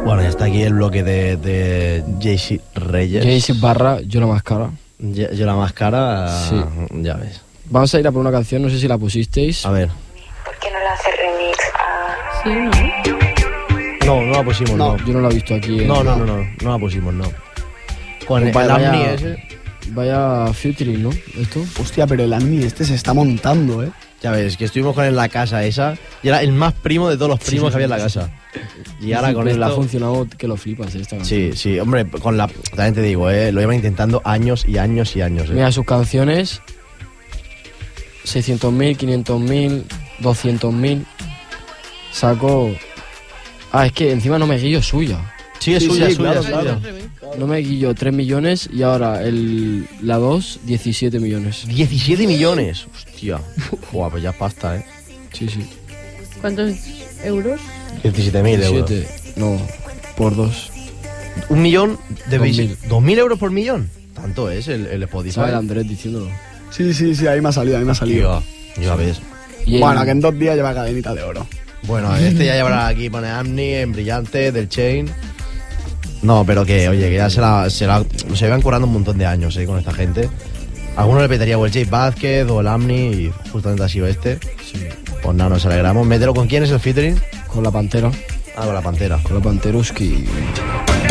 Bueno, ya está aquí el bloque de JC Reyes. JC barra Yo la más cara. Yo la más cara, Sí. Ya ves. Vamos a ir a por una canción, no sé si la pusisteis. A ver. ¿Por qué no le hace remix a...? Sí, ¿no? No la pusimos, no. Yo no la he visto aquí. No la pusimos, no. Con el Vaya- Amni ese. Vaya featuring, ¿no? Esto. Hostia, pero el Anmi este se está montando, ¿eh? Ya ves, que estuvimos con él en la casa esa y era el más primo de todos los primos que había en la casa. Y ahora con Pero le ha esto... funcionado que lo flipas esta Sí, sí, hombre, con la... También te digo, lo llevan intentando años y años y años. Mira, sus canciones 600.000, 500.000, 200.000. Saco... Ah, es que encima No me guillo suya. Sí, es Sí, suya, sí, es suya, claro, es suya. claro. No me guillo 3 millones y ahora la 2, 17 millones. 17 millones. Hostia. Joder, pues ya es pasta, Sí, sí. ¿Cuántos euros? 17.000 euros. 17. No, por 2. Un millón de 2.000. 2.000 euros por millón. Tanto es el Spotify. ¿Sabes Andrés diciéndolo? Sí, ahí me ha salido, Tío, ya ves. Y Bueno, que en 2 días lleva cadenita de oro. Bueno, este ya llevará aquí, pone Amni, en brillante, del Chain. No, pero que, oye, que ya se llevan currando un montón de años, con esta gente. Algunos le petaría o el Jay Vázquez o el Amni y justamente ha sido este. Sí. Pues nada, nos alegramos. Mételo, ¿con quién es el featuring? Con la Pantera. Ah, con la Pantera. Con la Panteruski.